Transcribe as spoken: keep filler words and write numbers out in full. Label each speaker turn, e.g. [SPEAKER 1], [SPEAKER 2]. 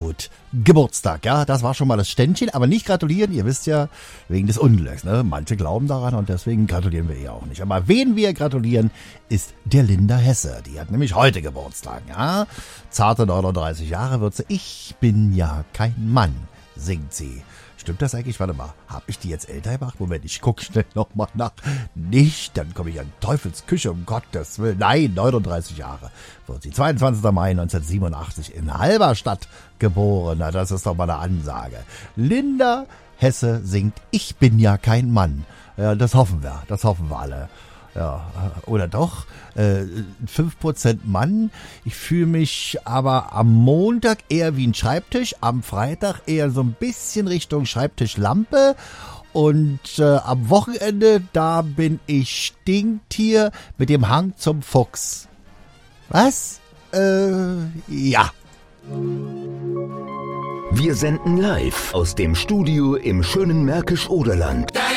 [SPEAKER 1] gut. Geburtstag, ja, das war schon mal das Ständchen, aber nicht gratulieren, ihr wisst ja, wegen des Unglücks, ne? Manche glauben daran und deswegen gratulieren wir ihr auch nicht. Aber wen wir gratulieren, ist der Linda Hesse. Die hat nämlich heute Geburtstag, ja. Zarte neununddreißig Jahre wird sie. Ich bin ja kein Mann, singt sie. Stimmt das eigentlich? Warte mal, hab ich die jetzt älter gemacht? Moment, ich guck schnell nochmal nach. Nicht, dann komme ich an Teufels Küche, um Gottes Willen. Nein, neununddreißig Jahre wird sie. zweiundzwanzigster Mai neunzehnhundertsiebenundachtzig in Halberstadt geboren. Na, das ist doch mal eine Ansage. Linda Hesse singt Ich bin ja kein Mann. Ja, das hoffen wir, das hoffen wir alle. Ja, oder doch, äh, fünf Prozent Mann. Ich fühle mich aber am Montag eher wie ein Schreibtisch, am Freitag eher so ein bisschen Richtung Schreibtischlampe und äh, am Wochenende, da bin ich Stinktier mit dem Hang zum Fuchs. Was? Äh, ja.
[SPEAKER 2] Wir senden live aus dem Studio im schönen Märkisch-Oderland.